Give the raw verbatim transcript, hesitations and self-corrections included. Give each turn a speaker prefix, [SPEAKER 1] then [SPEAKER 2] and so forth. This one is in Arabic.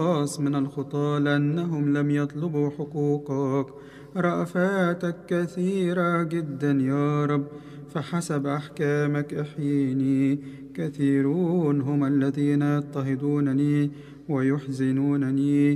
[SPEAKER 1] خلاص من الخطاة لأنهم لم يطلبوا حقوقك. رأفاتك كثيرة جدا يا رب، فحسب أحكامك احييني. كثيرون هم الذين يضطهدونني ويحزنونني،